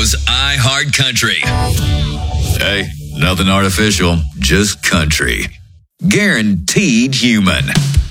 Ohio's iHeartCountry. Hey, nothing artificial, just country. Guaranteed human.